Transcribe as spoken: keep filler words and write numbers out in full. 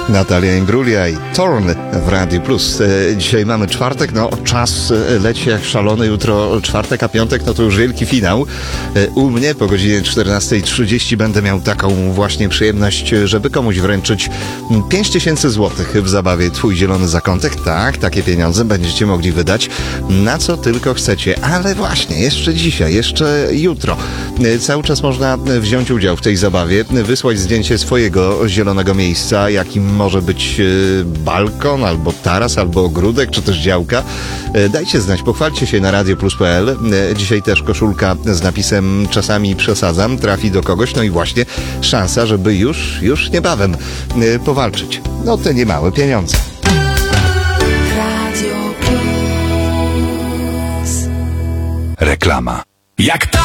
Natalia Imbruglia i Torn w Radiu Plus. Dzisiaj mamy czwartek, no czas leci jak szalony, jutro czwartek, a piątek no to już wielki finał. U mnie po godzinie czternastej trzydzieści będę miał taką właśnie przyjemność, żeby komuś wręczyć pięć tysięcy złotych w zabawie Twój Zielony Zakątek. Tak, takie pieniądze będziecie mogli wydać na co tylko chcecie, ale właśnie jeszcze dzisiaj, jeszcze jutro cały czas można wziąć udział w tej zabawie, wysłać zdjęcie swojego zielonego miejsca, jakim może być balkon, albo taras, albo ogródek, czy też działka. Dajcie znać, pochwalcie się na radioplus kropka p l. Dzisiaj też koszulka z napisem "Czasami przesadzam" trafi do kogoś, no i właśnie szansa, żeby już, już niebawem powalczyć. No te niemałe pieniądze. Radio Plus. Reklama. Jak ta